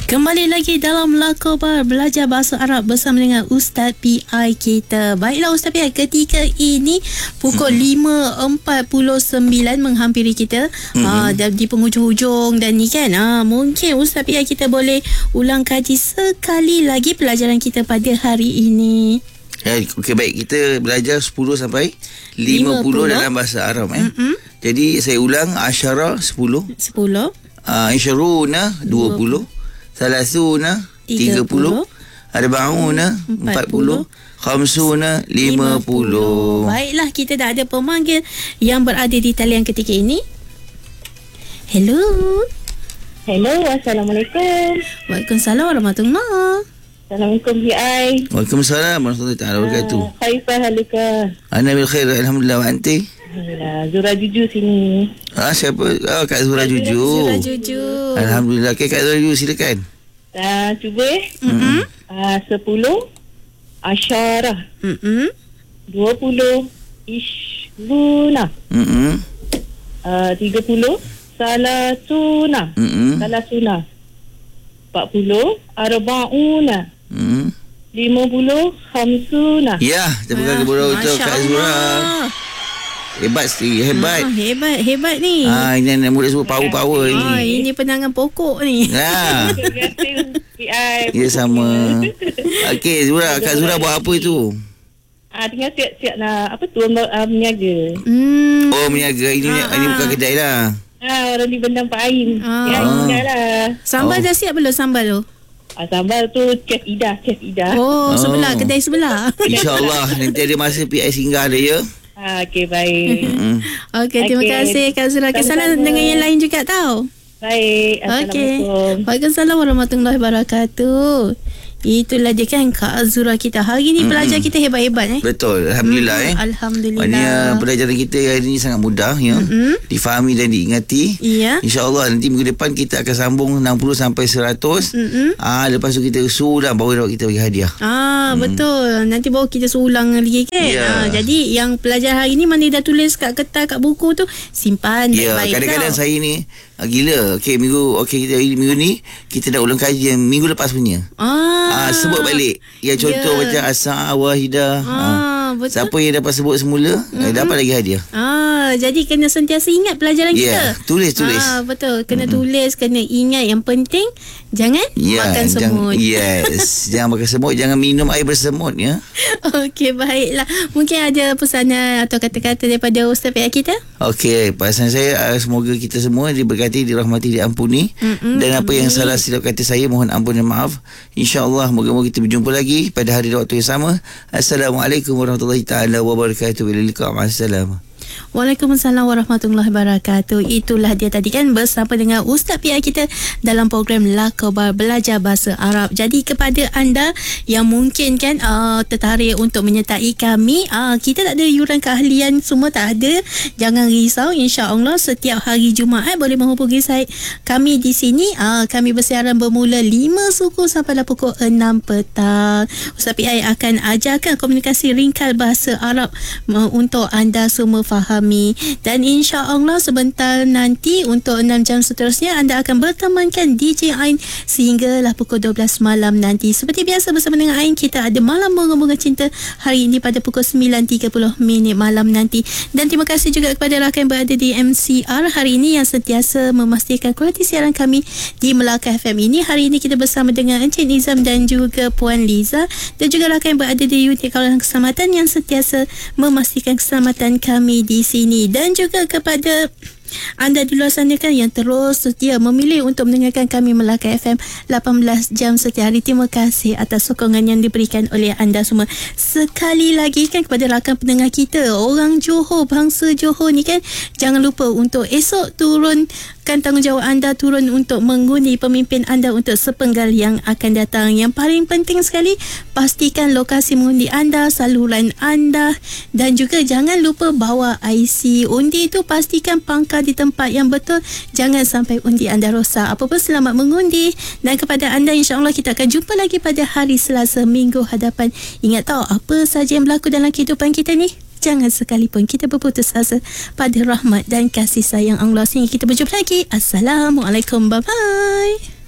Kembali lagi dalam Lakobar Belajar Bahasa Arab bersama dengan Ustaz PI kita. Baiklah Ustaz PI, ketika ini pukul 5.49 menghampiri kita di penghujung-hujung dan ni kan. Mungkin Ustaz PI kita boleh ulang kaji sekali lagi pelajaran kita pada hari ini. Okey, baik, kita belajar 10 sampai 50 dalam bahasa Arab. Jadi saya ulang, asyara 10, Isyruna 20, Salasuna 30, Arba'una 40, Khamsuna 50. Baiklah, kita dah ada pemanggil yang berada di talian ketika ini. Hello. Assalamualaikum. Waalaikumsalam warahmatullahi. Assalamualaikum PI. Waalaikumsalam warahmatullahi wabarakatuh. Khaifah halika. Ana bil khair, alhamdulillah. Wa anti? Zura Juju sini. Siapa? Kak Zura Juju. Zura Juju. Alhamdulillah. Okay, Kak Zura Juju, silakan. Cuba. 10 asyarah. 20 ishruna. 30 salasuna. 40 arba'una. 50 khamsuna. Ya, terima kasih kepada untuk Kak Zura. Hebat sekali, hebat. Hebat ni. Ini anak muda semua power ini. Ini penangan pokok ni. Terima kasih PI. Ya, sama. Okey, Zura, Kak Zura buat apa itu? Tengah siap-siap nak meniaga. Oh, meniaga. Ini bukan kedai lah. Orang di Bendang Pak Ain. Lah. Sambal dah siap belum sambal tu? Sambal tu Chef Ida. Sebelah, kedai sebelah. InsyaAllah nanti ada masa PI singgah ada ya. Okey, baik. Okey, terima kasih Kak Zura. Salam dengan yang lain juga tau. Baik. Assalamualaikum. Waalaikumsalam warahmatullahi wabarakatuh. Itulah dia kan Kak Zura kita. Hari ni pelajar kita hebat-hebat Betul, alhamdulillah. Alhamdulillah. Maknanya pelajaran kita hari ni sangat mudah ya. Difahami dan diingati. Ya. InsyaAllah nanti minggu depan kita akan sambung 60 sampai 100. Lepas tu kita sudah baru kita bagi hadiah. Betul. Nanti baru kita ulang lagi kan. Jadi yang pelajar hari ni mana dah tulis kat kertas, kat buku tu, simpan baik-baik. Kadang-kadang saya ni gila. Okey, minggu ni kita dah ulang kaji yang minggu lepas punya. Sebut balik. Contoh macam Asa Wahidah. Betul. Siapa yang dapat sebut semula dapat lagi hadiah. Jadi kena sentiasa ingat pelajaran kita. Tulis. Betul. Kena tulis, kena ingat. Yang penting jangan makan semut. Jangan makan semut, jangan minum air bersemut ya. Okey, baiklah. Mungkin ada pesanan atau kata-kata daripada Ustaz PI kita? Okey, pesan saya semoga kita semua diberkati, dirahmati, diampuni. Dan apa yang salah silap kata saya mohon ampun dan maaf. InsyaAllah moga-moga kita berjumpa lagi pada hari dan waktu yang sama. Assalamualaikum warahmatullahi taala wabarakatuh. Ila liqa, ma'assalam. Waalaikumsalam warahmatullahi wabarakatuh. Itulah dia tadi kan bersama dengan Ustaz PI kita dalam program Lakobar Belajar Bahasa Arab. Jadi kepada anda yang mungkin kan tertarik untuk menyertai kami, kita tak ada yuran keahlian, semua tak ada. Jangan risau, insya-Allah setiap hari Jumaat boleh menghubungi kami di sini. Kami bersiaran bermula 5 suku sampailah pukul 6 petang. Ustaz PI akan ajarkan komunikasi ringkas bahasa Arab untuk anda semua fahami. Dan insya-Allah sebentar nanti untuk 6 jam seterusnya anda akan bertemankan DJ Ain sehinggalah pukul 12 malam nanti. Seperti biasa bersama dengan Ain, kita ada Malam Bunga-Bunga Cinta hari ini pada pukul 9.30 malam nanti. Dan terima kasih juga kepada rakan yang berada di MCR hari ini yang sentiasa memastikan kualiti siaran kami di Melaka FM ini. Hari ini kita bersama dengan Encik Nizam dan juga Puan Liza, dan juga rakan yang berada di unit kawalan keselamatan yang sentiasa memastikan keselamatan kami di sini. Dan juga kepada anda di luar sana kan yang terus setia memilih untuk mendengarkan kami Melaka FM 18 jam setiap hari. Terima kasih atas sokongan yang diberikan oleh anda semua. Sekali lagi kan kepada rakan pendengar kita orang Johor, bangsa Johor ni kan, jangan lupa untuk esok turunkan tanggungjawab anda, turun untuk mengundi pemimpin anda untuk sepenggal yang akan datang. Yang paling penting sekali, pastikan lokasi mengundi anda, saluran anda, dan juga jangan lupa bawa IC undi itu. Pastikan pangkal di tempat yang betul, jangan sampai undi anda rosak. Apa pun selamat mengundi. Dan kepada anda, insya-Allah kita akan jumpa lagi pada hari Selasa minggu hadapan. Ingat tahu apa saja yang berlaku dalam kehidupan kita ni, jangan sekalipun kita berputus asa pada rahmat dan kasih sayang Allah. Sehingga kita berjumpa lagi. Assalamualaikum, bye bye.